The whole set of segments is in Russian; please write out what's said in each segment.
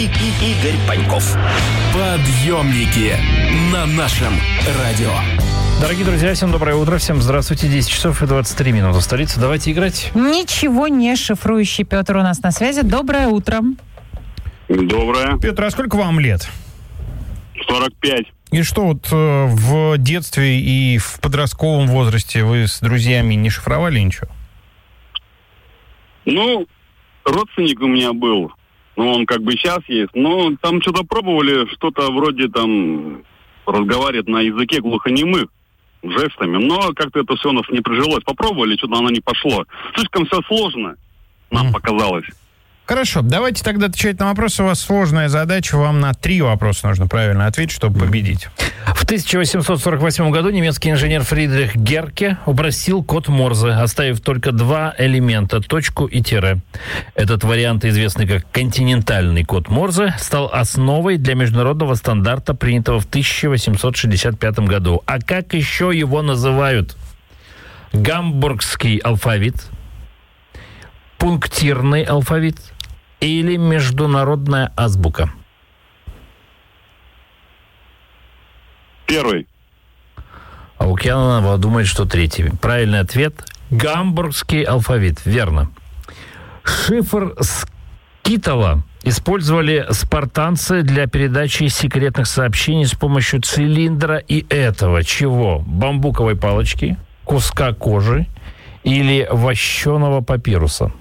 Игорь Паньков. Подъемники на нашем радио. Дорогие друзья, всем доброе утро, всем здравствуйте. 10 часов и 23 минуты. Столица, давайте играть. Ничего не шифрующий Петр у нас на связи. Доброе утро. Доброе. Петр, а сколько вам лет? 45. И что вот в детстве и в подростковом возрасте вы с друзьями не шифровали ничего? Ну, родственник у меня был. Ну, он как бы сейчас есть. Но там что-то пробовали, что-то вроде там разговаривать на языке глухонемых, жестами. Но как-то это все у нас не прижилось. Попробовали, что-то оно не пошло. Слишком все сложно, нам показалось. Хорошо, давайте тогда отвечать на вопросы. У вас сложная задача, вам на 3 вопроса нужно правильно ответить, чтобы победить. В 1848 году немецкий инженер Фридрих Герке упростил код Морзе, оставив только 2 элемента, точку и тире. Этот вариант, известный как континентальный код Морзе, стал основой для международного стандарта, принятого в 1865 году. А как еще его называют? Гамбургский алфавит, пунктирный алфавит или международная азбука? Первый. А Лукьянова думает, что третий. Правильный ответ – гамбургский алфавит. Верно. Шифр Скитала использовали спартанцы для передачи секретных сообщений с помощью цилиндра и этого чего? Бамбуковой палочки, куска кожи или вощеного папируса?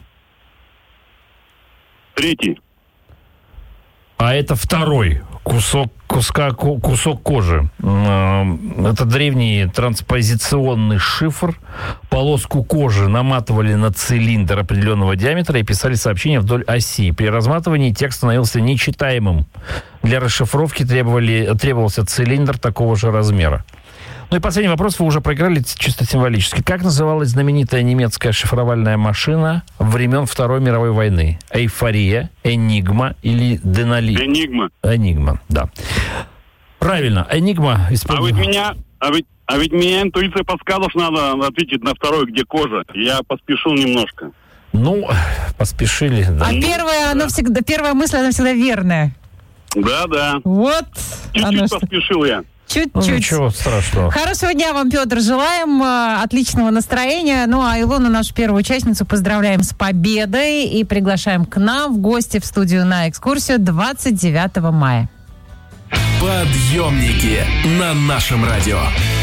Третий. А это второй кусок кожи. Это древний транспозиционный шифр. Полоску кожи наматывали на цилиндр определенного диаметра и писали сообщения вдоль оси. При разматывании текст становился нечитаемым. Для расшифровки требовался цилиндр такого же размера. Ну и последний вопрос, вы уже проиграли чисто символически. Как называлась знаменитая немецкая шифровальная машина времен Второй мировой войны? Эйфория, Энигма или Денали? Энигма, да. Правильно, Энигма использовала... А ведь меня интуиция подсказывала, что надо ответить на второй, где кожа. Я поспешил немножко. Ну, поспешили, да. А первая мысль, она всегда верная. Да. Вот. Чуть-чуть поспешил я. Чуть-чуть. Ну, ничего страшного. Хорошего дня вам, Петр, желаем. Отличного настроения. Ну, а Илону, нашу первую участницу, поздравляем с победой и приглашаем к нам в гости в студию на экскурсию 29 мая. Подъемники на нашем радио.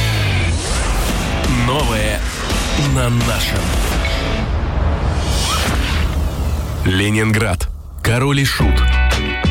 Новое на нашем. Ленинград. Король и Шут.